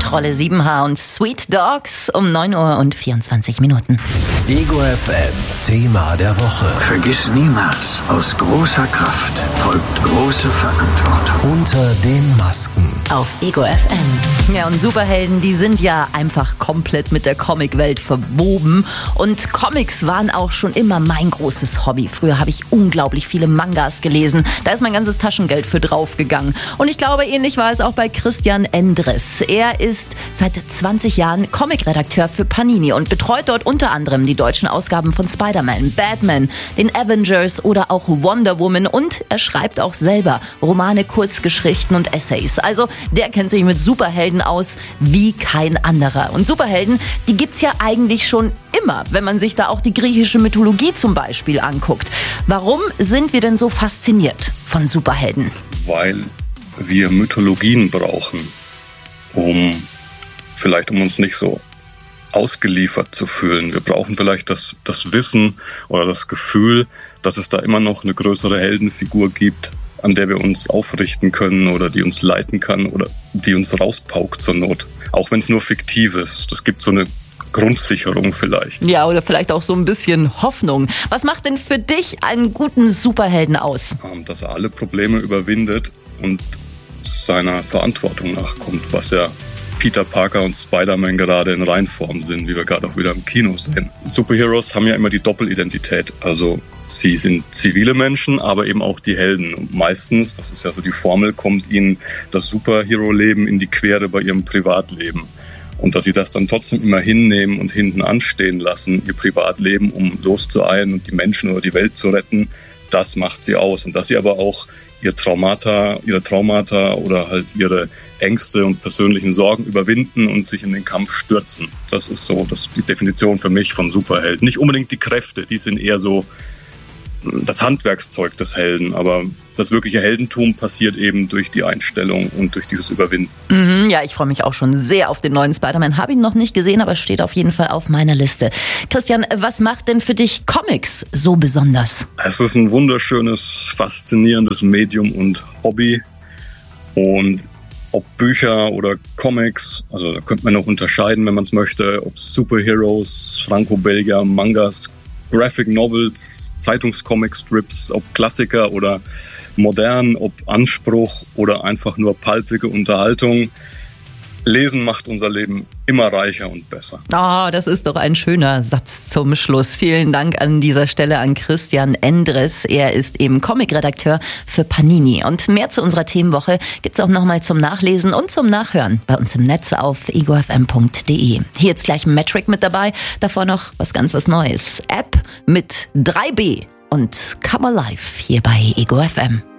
Trolle 7H und Sweet Dogs um 9:24 Minuten. Ego FM, Thema der Woche. Vergiss niemals, aus großer Kraft folgt große Verantwortung. Unter den Masken. Auf Ego FM. Ja, und Superhelden, die sind ja einfach komplett mit der Comicwelt verwoben. Und Comics waren auch schon immer mein großes Hobby. Früher habe ich unglaublich viele Mangas gelesen. Da ist mein ganzes Taschengeld für draufgegangen. Und ich glaube, ähnlich war es auch bei Christian Endres. Er ist seit 20 Jahren Comicredakteur für Panini und betreut dort unter anderem die deutschen Ausgaben von Spider-Man, Batman, den Avengers oder auch Wonder Woman. Und er schreibt auch selber Romane, Kurzgeschichten und Essays. Also der kennt sich mit Superhelden aus wie kein anderer. Und Superhelden, die gibt's ja eigentlich schon immer, wenn man sich da auch die griechische Mythologie zum Beispiel anguckt. Warum sind wir denn so fasziniert von Superhelden? Weil wir Mythologien brauchen, um uns nicht so ausgeliefert zu fühlen. Wir brauchen vielleicht das Wissen oder das Gefühl, dass es da immer noch eine größere Heldenfigur gibt, an der wir uns aufrichten können oder die uns leiten kann oder die uns rauspaukt zur Not. Auch wenn es nur fiktiv ist. Das gibt so eine Grundsicherung vielleicht. Ja, oder vielleicht auch so ein bisschen Hoffnung. Was macht denn für dich einen guten Superhelden aus? Dass er alle Probleme überwindet und seiner Verantwortung nachkommt, was ja Peter Parker und Spider-Man gerade in Reinform sind, wie wir gerade auch wieder im Kino sehen. Superheroes haben ja immer die Doppelidentität. Also sie sind zivile Menschen, aber eben auch die Helden. Und meistens, das ist ja so die Formel, kommt ihnen das Superhero-Leben in die Quere bei ihrem Privatleben. Und dass sie das dann trotzdem immer hinnehmen und hinten anstehen lassen, ihr Privatleben, um loszueilen und die Menschen oder die Welt zu retten, das macht sie aus. Und dass sie aber auch ihre Traumata oder halt ihre Ängste und persönlichen Sorgen überwinden und sich in den Kampf stürzen. Das ist die Definition für mich von Superhelden. Nicht unbedingt die Kräfte, die sind eher so das Handwerkszeug des Helden, aber das wirkliche Heldentum passiert eben durch die Einstellung und durch dieses Überwinden. Ja, ich freue mich auch schon sehr auf den neuen Spider-Man. Habe ihn noch nicht gesehen, aber steht auf jeden Fall auf meiner Liste. Christian, was macht denn für dich Comics so besonders? Es ist ein wunderschönes, faszinierendes Medium und Hobby. Und ob Bücher oder Comics, also da könnte man noch unterscheiden, wenn man es möchte, ob Superheroes, Franco-Belgier, Mangas, Graphic Novels, Zeitungscomic-Strips, ob Klassiker oder modern, ob Anspruch oder einfach nur palpige Unterhaltung. Lesen macht unser Leben immer reicher und besser. Oh, das ist doch ein schöner Satz zum Schluss. Vielen Dank an dieser Stelle an Christian Endres. Er ist eben Comicredakteur für Panini. Und mehr zu unserer Themenwoche gibt's auch nochmal zum Nachlesen und zum Nachhören bei uns im Netz auf egofm.de. Hier jetzt gleich Metric mit dabei. Davor noch was Neues. App mit 3B und Come Alive hier bei Ego FM.